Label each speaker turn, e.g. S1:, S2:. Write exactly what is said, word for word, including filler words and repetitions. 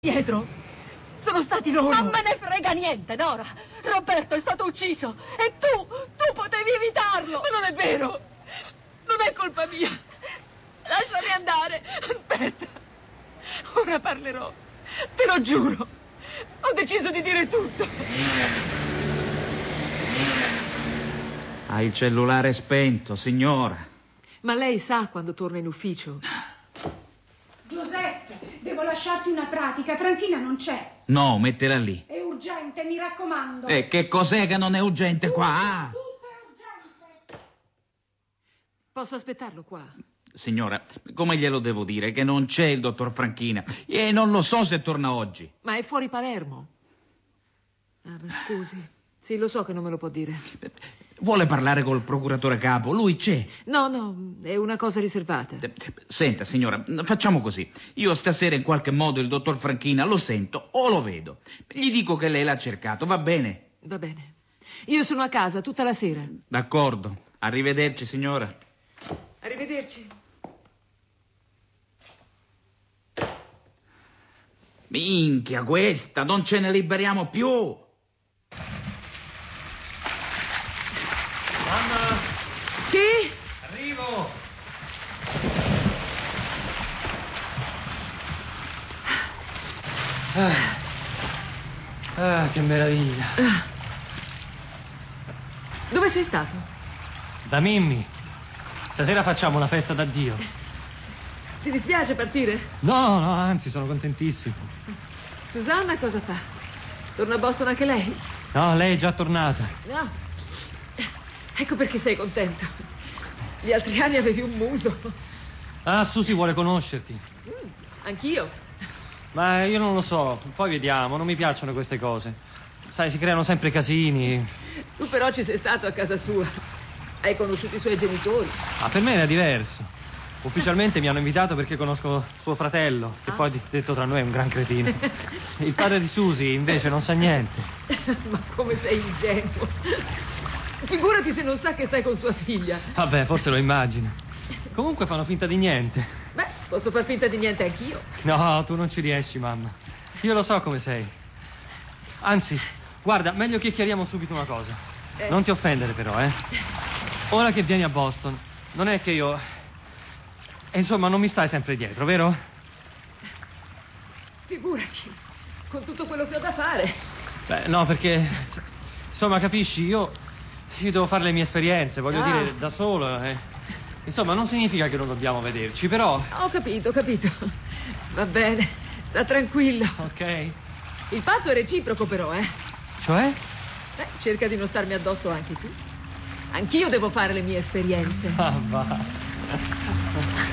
S1: dietro. Sono stati loro.
S2: Non me ne frega niente, Nora. Roberto è stato ucciso e tu, tu potevi evitarlo.
S1: Ma non è vero. Non è colpa mia.
S2: Lasciami andare.
S1: Aspetta. Ora parlerò. Te lo giuro. Ho deciso di dire tutto.
S3: Ha il cellulare spento, signora.
S1: Ma lei sa quando torna in ufficio?
S4: Giuseppe, devo lasciarti una pratica. Franchina non c'è.
S3: No, mettela lì.
S4: È urgente, mi raccomando.
S3: E che cos'è che non è urgente qua? Ah.
S4: Tutto è urgente.
S1: Posso aspettarlo qua?
S3: Signora, come glielo devo dire? Che non c'è il dottor Franchina e non lo so se torna oggi.
S1: Ma è fuori Palermo. Ah, ma scusi. Sì, lo so che non me lo può dire.
S3: Vuole parlare col procuratore capo? Lui c'è.
S1: No, no, è una cosa riservata.
S3: Senta, signora, facciamo così. Io stasera in qualche modo il dottor Franchina lo sento o lo vedo. Gli dico che lei l'ha cercato, va bene?
S1: Va bene. Io sono a casa tutta la sera.
S3: D'accordo. Arrivederci, signora.
S1: Arrivederci.
S3: Minchia, questa, non ce ne liberiamo più.
S5: Mamma!
S1: Sì?
S5: Arrivo! Ah, ah che meraviglia.
S1: Dove sei stato?
S5: Da Mimmi. Stasera facciamo una festa d'addio.
S1: Ti dispiace partire?
S5: No, no, anzi, sono contentissimo.
S1: Susanna cosa fa? Torna a Boston anche lei?
S5: No, lei è già tornata.
S1: No. Ecco perché sei contento. Gli altri anni avevi un muso.
S5: Ah, Susi vuole conoscerti.
S1: Mm, anch'io.
S5: Ma io non lo so, poi vediamo, non mi piacciono queste cose. Sai, si creano sempre casini.
S1: Tu però ci sei stato a casa sua. Hai conosciuto i suoi genitori.
S5: Ma per me era diverso. Ufficialmente mi hanno invitato perché conosco suo fratello, che
S1: Ah.
S5: poi, detto tra noi, è un gran cretino. Il padre di Susi, invece, non sa niente.
S1: Ma come sei ingenuo. Figurati se non sa che stai con sua figlia.
S5: Vabbè, forse lo immagina. Comunque fanno finta di niente.
S1: Beh, posso far finta di niente anch'io.
S5: No, tu non ci riesci, mamma. Io lo so come sei. Anzi, guarda, meglio che chiariamo subito una cosa.
S1: Eh.
S5: Non ti offendere però, eh. Ora che vieni a Boston, non è che io... E insomma, non mi stai sempre dietro, vero?
S1: Figurati, con tutto quello che ho da fare.
S5: Beh, no, perché... Insomma, capisci, io... Io devo fare le mie esperienze, voglio
S1: Ah.
S5: dire, da solo, eh. Insomma, non significa che non dobbiamo vederci, però...
S1: Ho capito, ho capito. Va bene, sta tranquillo.
S5: Ok.
S1: Il patto è reciproco però, eh.
S5: Cioè?
S1: Beh, cerca di non starmi addosso anche tu. Anch'io devo fare le mie esperienze.
S5: Ah, va.